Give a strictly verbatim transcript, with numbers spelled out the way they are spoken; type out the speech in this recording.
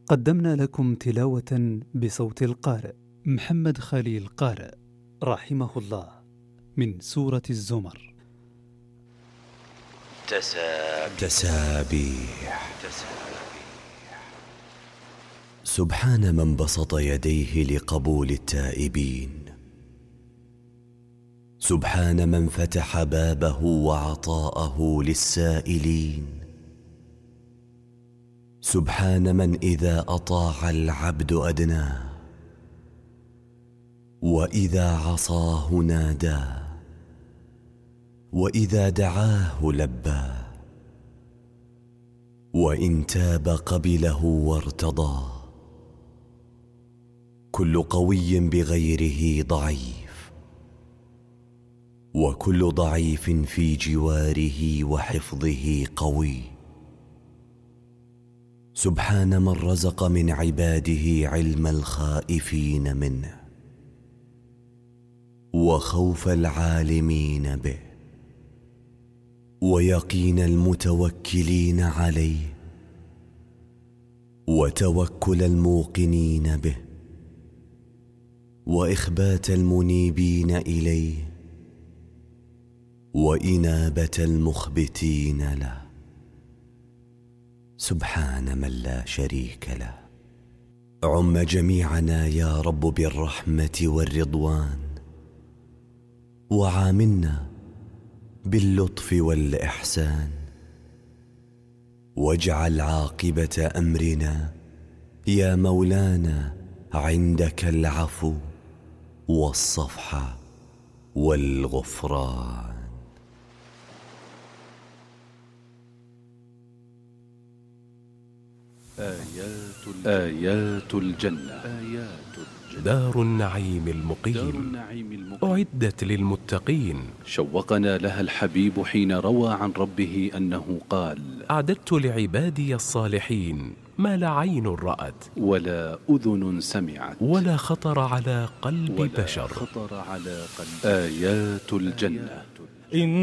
قدمنا لكم تلاوة بصوت القارئ محمد خليل قارئ رحمه الله من سورة الزمر. تسابيح, تسابيح. سبحان من بسط يديه لقبول التائبين، سبحان من فتح بابه وعطاءه للسائلين، سبحان من إذا أطاع العبد أدناه وإذا عصاه ناداه وإذا دعاه لباه، وإن تاب قبله وارتضاه. كل قوي بغيره ضعيف، وكل ضعيف في جواره وحفظه قوي. سبحان من رزق من عباده علم الخائفين منه وخوف العالمين به ويقين المتوكلين عليه وتوكل الموقنين به وإخبات المنيبين إليه وإنابة المخبتين له. سبحان من لا شريك له. عم جميعنا يا رب بالرحمة والرضوان، وعاملنا باللطف والإحسان، واجعل عاقبة أمرنا يا مولانا عندك العفو والصفح والغفران. آيات, آيات الجنة. آيات الجنة. دار النعيم المقيم أعدت للمتقين، شوقنا لها الحبيب حين روى عن ربه أنه قال: أعددت لعبادي الصالحين ما لا عين رأت ولا أذن سمعت ولا خطر على قلب ولا بشر. خطر على قلب. آيات الجنة. إن